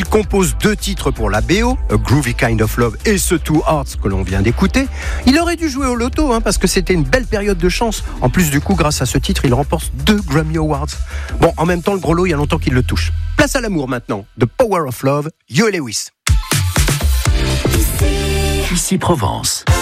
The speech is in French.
Il compose 2 titres pour la BO, A Groovy Kind of Love et ce Two Hearts que l'on vient d'écouter. Il aurait dû jouer au loto, parce que c'était une belle période de chance. En plus, du coup, grâce à ce titre, il remporte 2 Grammy Awards. Bon, en même temps, le gros lot, il y a longtemps qu'il le touche. Place à l'amour maintenant. The Power of Love, Huey Lewis. Ici Provence.